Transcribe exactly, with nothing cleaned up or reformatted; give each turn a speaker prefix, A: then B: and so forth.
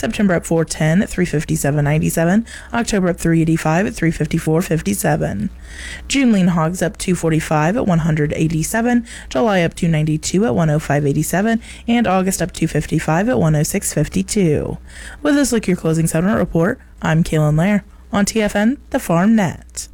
A: September up four ten at three fifty-seven ninety-seven. October up three eighty-five at three fifty-four fifty-seven. June lean hogs up two forty-five at one eighty-seven. July up two ninety-two at one oh five eighty-seven. And August up two fifty-five at one oh six fifty-two. With this, look your closing settlement report. I'm Kaylin Lair on T F N, the Farm Net.